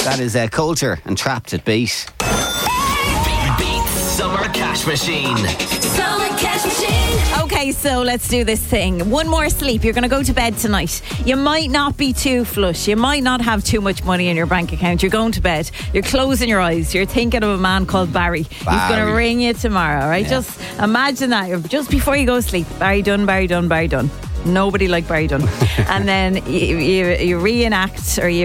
That is Culture and Trapped at Beat. Beat Summer Cash Machine. Summer Cash Machine. Okay, so let's do this thing. One more sleep. You're going to go to bed tonight. You might not be too flush. You might not have too much money in your bank account. You're going to bed. You're closing your eyes. You're thinking of a man called Barry. He's going to ring you tomorrow, right? Yeah. Just imagine that. Just before you go to sleep. Barry Dunn, Barry Dunn, Barry Dunn. Nobody like Barry Dunn. And then you reenact, or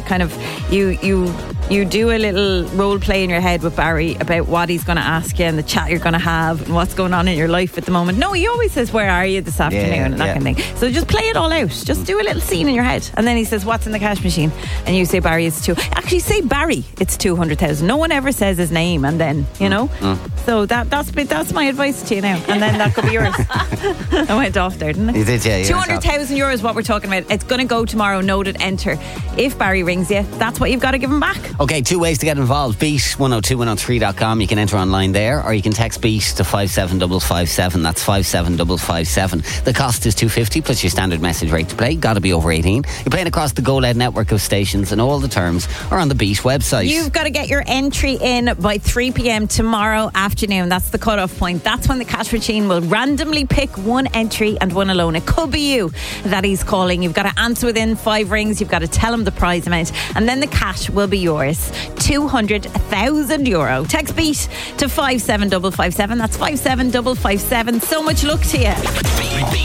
you do a little role play in your head with Barry about what he's going to ask you and the chat you're going to have and what's going on in your life at the moment. No, he always says, where are you this afternoon, and that kind of thing. So just play it all out. Just do a little scene in your head. And then he says, what's in the cash machine? And you say, Barry, it's two. Actually, say Barry, it's 200,000. No one ever says his name, and then, you know. So that's my advice to you now. And then that could be yours. I went off there, didn't I? You did, yeah. 200,000 euros, what we're talking about. It's going to go tomorrow. Noted, enter. If Barry rings you, that's what you've got to give him back. Okay, 2 ways to get involved. Beat102103.com. You can enter online there, or you can text Beat to 57557. That's 57557. The cost is $2.50 plus your standard message rate to play. Got to be over 18. You're playing across the GoLed network of stations, and all the terms are on the Beat website. You've got to get your entry in by 3 p.m. tomorrow afternoon. That's the cut-off point. That's when the cash machine will randomly pick one entry and one alone. It could be you that he's calling. You've got to answer within 5 rings. You've got to tell him the prize amount, and then the cash will be yours. 200,000 euro. Text Beat to 57557. That's 57557. So much luck to you.